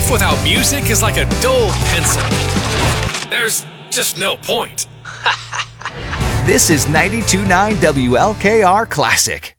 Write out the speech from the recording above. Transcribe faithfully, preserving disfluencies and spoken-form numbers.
Life without music is like a dull pencil. There's just no point. This is ninety-two point nine W L K R Classic.